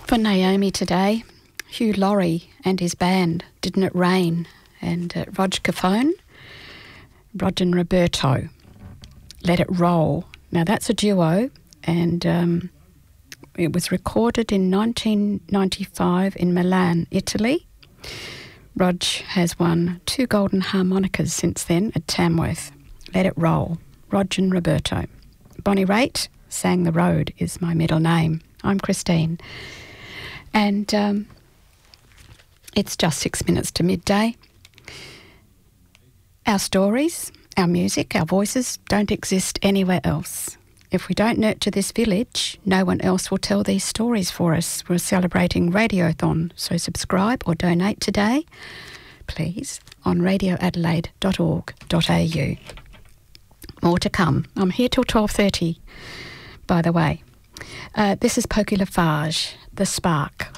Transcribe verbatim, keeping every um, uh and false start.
For Naomi today, Hugh Laurie and his band, Didn't It Rain, and uh, Rog Cafone, Rog and Roberto, Let It Roll. Now that's a duo, and um, it was recorded in nineteen ninety-five in Milan, Italy. Rog has won two golden harmonicas since then at Tamworth. Let It Roll, Rog and Roberto. Bonnie Raitt sang The Road is my middle name. I'm Christine. And um, it's just six minutes to midday. Our stories, our music, our voices don't exist anywhere else. If we don't nurture this village, no one else will tell these stories for us. We're celebrating Radiothon, so subscribe or donate today, please, on radio adelaide dot org dot a u. More to come. I'm here till twelve thirty, by the way. Uh, this is Pokey Lafarge, The Spark.